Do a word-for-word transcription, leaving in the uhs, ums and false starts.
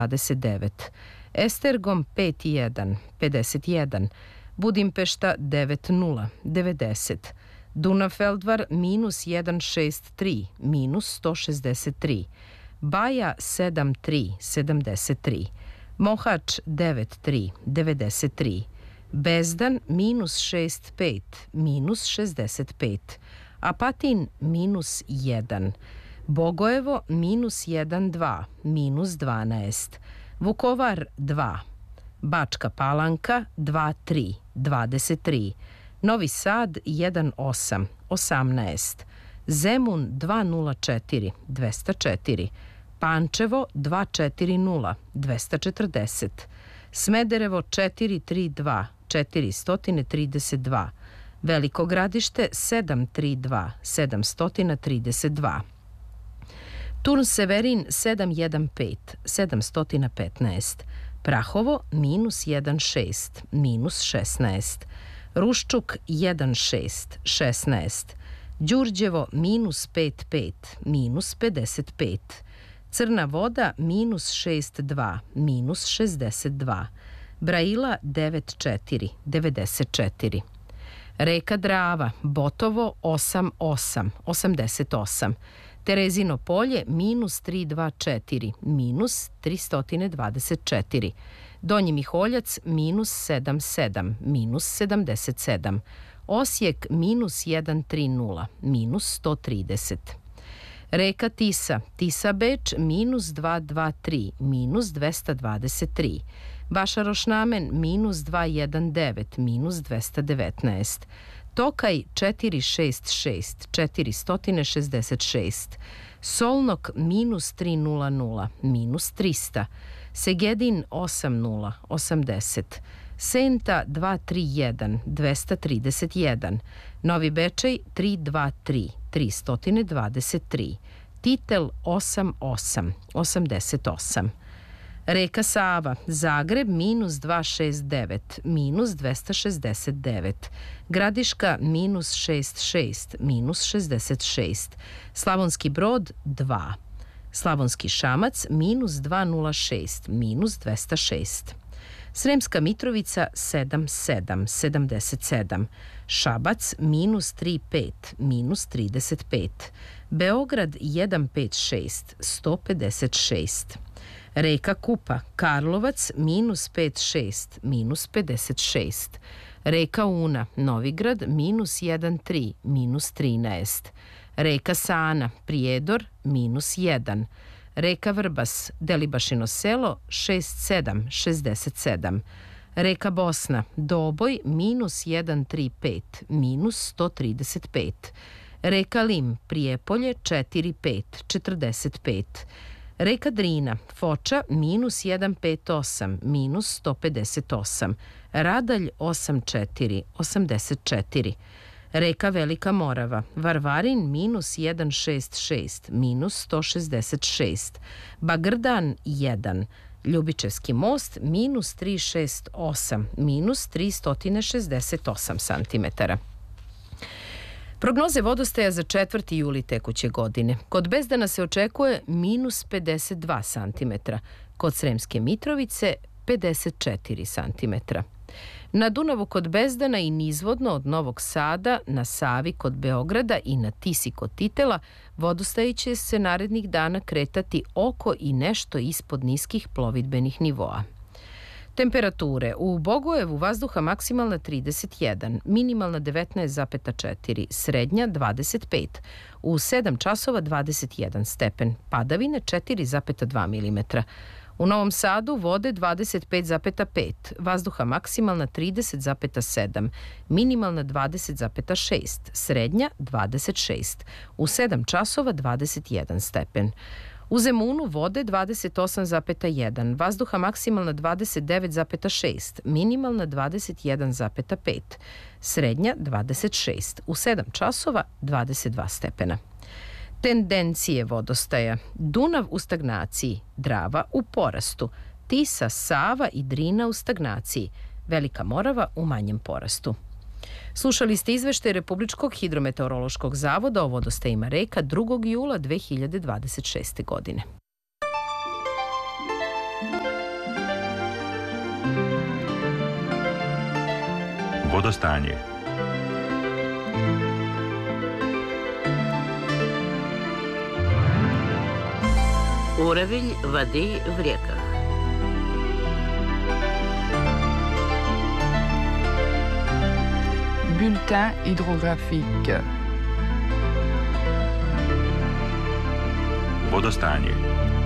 dvadeset devet, Estergom pet jedan, pedeset jedan, Budimpešta devet nula, devedeset, Dunafeldvar minus jedan šest tri, minus sto šezdeset tri, Baja sedam tri, sedamdeset tri, Mohač devet tri, devedeset tri, Bezdan minus šest pet, minus šezdeset pet, Apatin minus jedan, Bogojevo minus jedan dva, minus dvanaest, Vukovar dva, Bačka Palanka dva tri, dvadeset tri, Novi Sad jedan osam, osamnaest, Zemun dva nula četiri, dvesta četiri, Pančevo dva četiri nula, dvesta četrdeset, Smederevo četiri tri dva, četiristo trideset dva, Veliko Gradište sedam tri dva, sedamsto trideset dva, Turn Severin sedam jedan pet, sedamsto petnaest, Prahovo minus jedan šest, minus šesnaest, Ruščuk jedan šest, šesnaest, Đurđevo minus pet pet, minus pedeset pet, Crna Voda minus šest dva, minus šezdeset dva, Braila devet četiri, devedeset četiri, Reka Drava, Botovo osam osam, osamdeset osam, Terezino Polje minus tri dva četiri, minus tristo dvadeset četiri, Donji Miholjac minus sedam sedam, minus sedamdeset sedam, Osijek minus jedan tri nula, minus sto trideset. Reka Tisa, Tisa Beč minus dva dva tri, minus dvesta dvadeset tri, Vašarošnamen minus dva jedan devet, minus dvesta devetnaest, Tokaj četiri šest šest, četiristo šezdeset šest, Solnok minus tri nula nula, minus trista, Segedin osam nula, osamdeset, Senta dva tri jedan, dvesta trideset jedan, Novi Bečej tri dva tri, tristo dvadeset tri, Titel osam osam, osamdeset osam. Reka Sava, Zagreb minus dva šest devet, minus dvesta šezdeset devet, Gradiška minus šest šest, minus šezdeset šest, Slavonski Brod dva, Slavonski Šamac minus dva nula šest, minus dvesta šest, Sremska Mitrovica sedam sedam, sedamdeset sedam, Šabac minus tri pet, minus trideset pet, Beograd jedan pet šest, sto pedeset šest, Reka Kupa, Karlovac minus pet šest, minus pedeset šest, Reka Una, Novigrad minus jedan tri, minus trinaest, Reka Sana, Prijedor minus jedan, Reka Vrbas, Delibašino selo šest sedam, šezdeset sedam, Reka Bosna, Doboj minus jedan tri pet, minus sto trideset pet, Reka Lim, Prijepolje četiri pet, četrdeset pet, Reka Drina, Foča minus jedan pet osam, minus sto pedeset osam, Radalj osam četiri, osamdeset četiri, Reka Velika Morava, Varvarin minus jedan šest šest, minus sto šezdeset šest, Bagrdan jedan, Ljubičevski most minus tri šest osam, minus tristo šezdeset osam santimetara. Prognoze vodostaja za četvrti juli tekuće godine. Kod Bezdana se očekuje minus pedeset dva santimetra, kod Sremske Mitrovice pedeset četiri santimetra. Na Dunavu kod Bezdana i nizvodno od Novog Sada, na Savi kod Beograda i na Tisi kod Titela vodostaji će se narednih dana kretati oko i nešto ispod niskih plovidbenih nivoa. Temperature. U Bogojevu vazduha maksimalna trideset jedan, minimalna devetnaest zarez četiri, srednja dvadeset pet, u sedam časova dvadeset jedan stepen, padavine četiri zarez dva milimetra. U Novom Sadu vode dvadeset pet zarez pet, vazduha maksimalna trideset zarez sedam, minimalna dvadeset zarez šest, srednja dvadeset šest, u sedam časova dvadeset jedan stepen. U Zemunu vode dvadeset osam zarez jedan, vazduha maksimalna dvadeset devet zarez šest, minimalna dvadeset jedan zarez pet, srednja dvadeset šest, u sedam časova dvadeset dva stepena. Tendencije vodostaja. Dunav u stagnaciji, Drava u porastu, Tisa, Sava i Drina u stagnaciji, Velika Morava u manjem porastu. Slušali ste izveštaj Republičkog hidrometeorološkog zavoda o vodostajima reka drugog jula dve hiljade dvadeset šeste. godine. Vodostanje. Уровень воды в реках. Bulletin hydrographique. Vodostanje.